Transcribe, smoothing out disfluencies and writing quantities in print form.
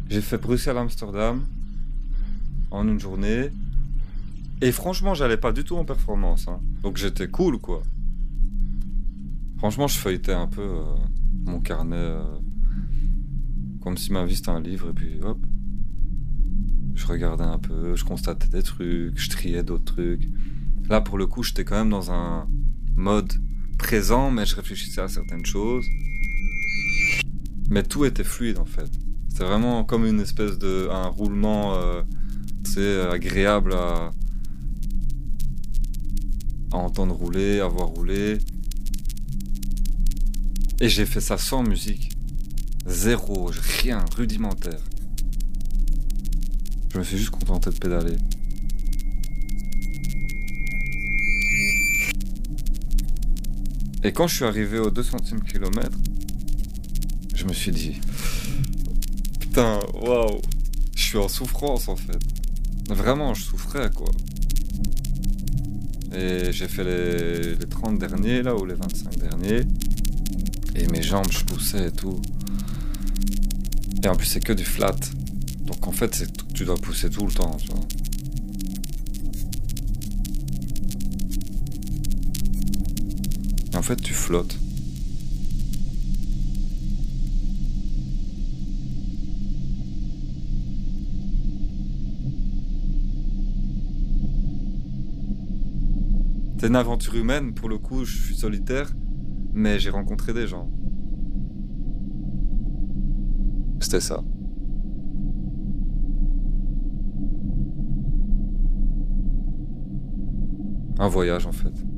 J'ai fait Bruxelles-Amsterdam en une journée. Et franchement, j'allais pas du tout en performance, hein. Donc j'étais cool, quoi. Franchement, je feuilletais un peu mon carnet comme si ma vie c'était un livre. Et puis hop, je regardais un peu, je constatais des trucs, je triais d'autres trucs. Là, pour le coup, j'étais quand même dans un mode présent, mais je réfléchissais à certaines choses. Mais tout était fluide, en fait. C'était vraiment comme une espèce de... un roulement, tu sais, agréable à entendre rouler, à voir rouler. Et j'ai fait ça sans musique. Zéro, rien, rudimentaire. Je me suis juste contenté de pédaler. Et quand je suis arrivé au 200e kilomètre, je me suis dit... Putain, waouh, je suis en souffrance en fait. Vraiment, je souffrais quoi. Et j'ai fait les 30 derniers là, ou les 25 derniers. Et mes jambes, je poussais et tout. Et en plus, c'est que du flat. Donc en fait, tu dois pousser tout le temps, tu vois. Et en fait, tu flottes. C'est une aventure humaine, pour le coup, je suis solitaire, mais j'ai rencontré des gens. C'était ça. Un voyage en fait.